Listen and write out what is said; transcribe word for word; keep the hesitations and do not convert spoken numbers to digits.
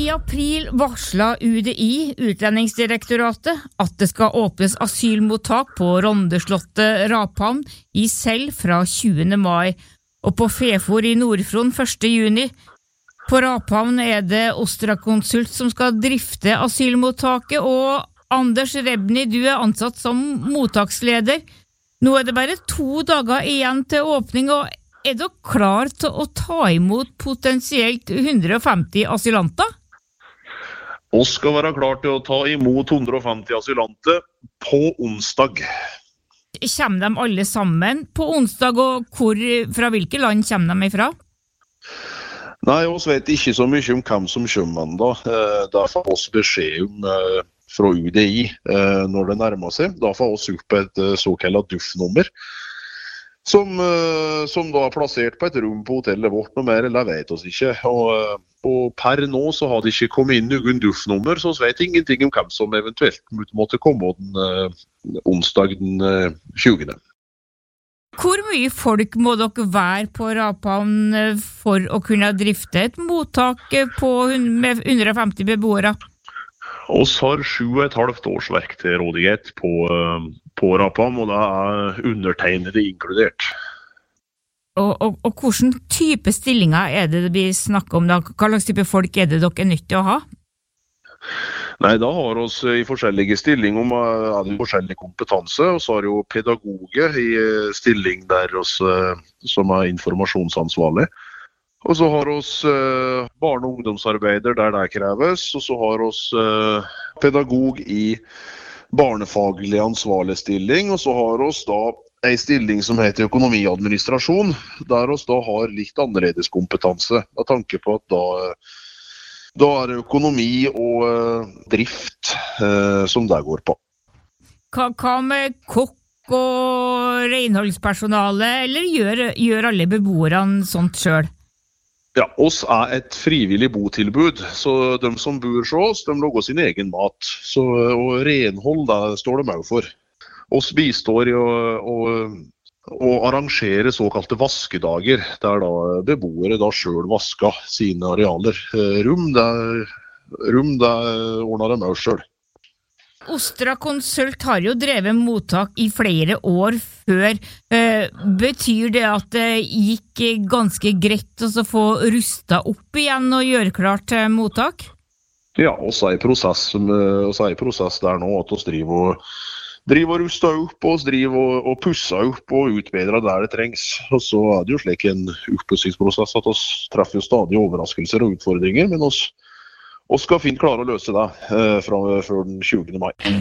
I april varsla U D I, Utlendingsdirektoratet, at det skal åpnes asylmottak på Rondeslottet Raphavn i Sel fra tjuende mai, og på Fefor i Nordfron første juni. På Raphavn er det Ostra Consult som skal drifte asylmottaket, og Anders Rebny, du er ansatt som mottaksleder. Nå er det bare to dager igjen til åpning, og er dere klar til å ta imot potensielt hundre og femti asylanter? Vi skal være klar til å ta imot hundre og femti asylanter på onsdag. Kommer de alle sammen på onsdag, og hvor, fra hvilke land kommer de ifra? Nei, vi vet ikke så mye om hvem som kommer da. Da får vi beskjed om fra U D I når det nærmer seg. Da får vi opp et såkalt D U F-nummer. Som, som da er plassert på et rom på hotellet vårt, noe mer, eller vet oss ikke. Og, og per nå så har det ikke kommet inn noen D U F-nummer, så vi vet ingenting om hvem som eventuelt måtte komme den uh, onsdag den uh, tjuende. Hvor mye folk må dere være på Raphavn for å kunne drifte et mottak på, med hundre og femti beboere? Vi har sju og et halvt årsverk til rådighet på, på Raphavn, og det er undertegnede inkludert. Og, og, og hvilken type stillinger er det vi snakker om da? Hva slags type folk er det dere er nødt til å ha? Nei, da har vi i forskjellige stillinger er det forskjellig kompetanse, og så har jo pedagoger i stilling der oss, som er informasjonsansvarlig. Og så har vi uh, barne- og ungdomsarbeider der det kreves, og så har vi uh, pedagog i barnefaglig ansvarlig stilling, og så har vi da en stilling som heter økonomiadministrasjon, der vi da har litt annerledes kompetanse, av tanke på at da, da er det økonomi og uh, drift uh, som det går på. Hva, hva med kokk og renholdspersonale, eller gjør, gjør alle beboerne sånt selv? Ja, oss er et frivillig botilbud, så de som bor hos oss, de lager sin egen mat. Så, og renhold, det står de også for. Oss bistår i å, å, å arrangere såkalte vaskedager, der da beboere da selv vasker sine arealer. Rum, det, rum, det ordner de også selv. Ostra Consult har jo drevet mottak i flere år før. Eh, betyr det at det gikk ganske greit å få rustet opp igjen og gjøre klart til mottak? Ja, oss er i prosess, oss er i prosess der nå, at oss driver og, driver og ruster opp, og oss driver og, og pusser opp og utbedrer der det trengs. Og så er det jo slik en oppussingsprosess at oss treffer jo stadig overraskelser og utfordringer, men oss Og skal fint klare å løse det eh, fra, før den tjuende mai.